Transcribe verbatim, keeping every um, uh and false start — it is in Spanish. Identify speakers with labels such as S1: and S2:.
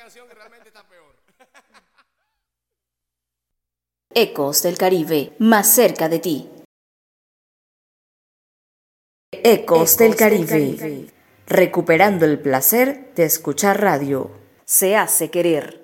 S1: canción que realmente está peor.
S2: Ecos del Caribe, más cerca de ti. Ecos del Caribe, recuperando el placer de escuchar radio. Se hace querer.